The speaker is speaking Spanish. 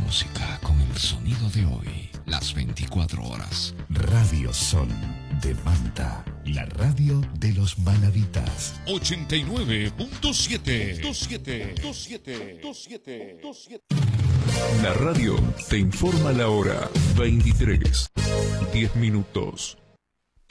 música con el sonido de hoy, las 24 horas. Radio Sol de Manta, la radio de los manaditas. 89.7. La radio te informa la hora. 23:10.